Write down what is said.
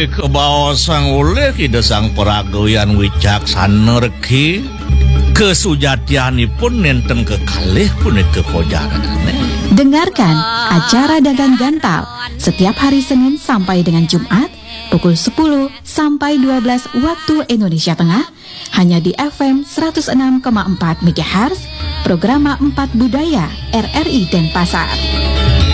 kebawasan oleh ide sang peragawian wicaksana reki kesujatianipun nenten kekalih punika kojaran. Dengarkan acara Dagang Gantal setiap hari Senin sampai dengan Jumat pukul 10 sampai 12 waktu Indonesia Tengah hanya di FM 106,4 MHz, Programa 4 Budaya RRI Denpasar.